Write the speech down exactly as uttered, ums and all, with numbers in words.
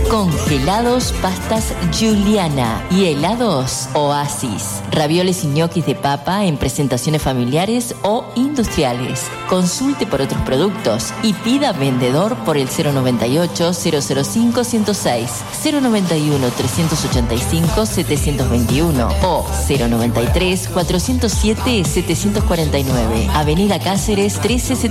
Congelados pastas Juliana y helados Oasis. Ravioles y ñoquis de papa en presentaciones familiares o industriales. Consulte por otros productos y pida vendedor por el cero noventa y ocho, cero cero cinco, ciento seis, cero noventa y uno, trescientos ochenta y cinco, setecientos veintiuno o cero noventa y tres, cuatrocientos siete, setecientos cuarenta y nueve. Avenida Cáceres trece setenta y nueve.